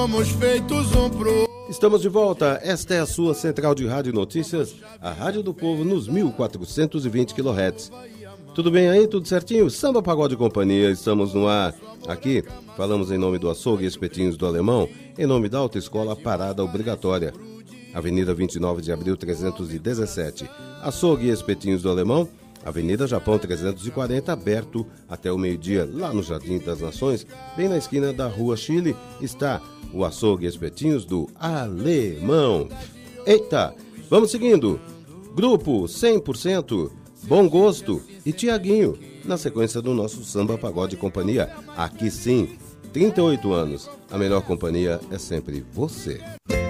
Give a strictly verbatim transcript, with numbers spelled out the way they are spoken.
Somos feitos um pro... Estamos de volta, esta é a sua central de rádio notícias, a Rádio do Povo nos mil quatrocentos e vinte quilohertz. Tudo bem aí? Tudo certinho? Samba, Pagode e Companhia, estamos no ar. Aqui, falamos em nome do Açougue e Espetinhos do Alemão, em nome da Autoescola Parada Obrigatória. Avenida vinte e nove de abril, trezentos e dezessete. Açougue e Espetinhos do Alemão, Avenida Japão trezentos e quarenta, aberto até o meio-dia, lá no Jardim das Nações, bem na esquina da Rua Chile, está o Açougue e Espetinhos do Alemão. Eita, vamos seguindo. Grupo cem por cento, Bom Gosto e Tiaguinho, na sequência do nosso Samba, Pagode e Companhia. Aqui sim, trinta e oito anos, a melhor companhia é sempre você.